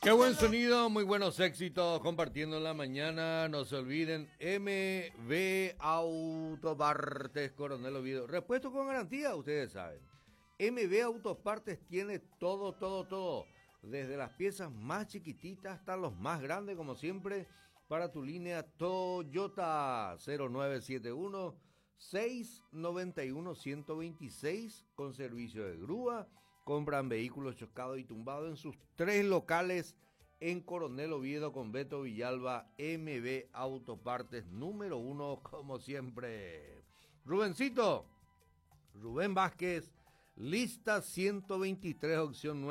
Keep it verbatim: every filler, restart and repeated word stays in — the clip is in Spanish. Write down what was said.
Qué buen sonido, muy buenos éxitos compartiendo en la mañana. No se olviden, M B Autopartes Coronel Oviedo. Repuesto con garantía, ustedes saben. M B Autopartes tiene todo, todo, todo. Desde las piezas más chiquititas hasta los más grandes, como siempre, para tu línea Toyota. Cero nueve siete uno, seis nueve uno, uno dos seis con servicio de grúa. Compran vehículos chocados y tumbados en sus tres locales en Coronel Oviedo con Beto Villalba. M B Autopartes número uno, como siempre. Rubencito, Rubén Vázquez, lista ciento veintitrés, opción nueve.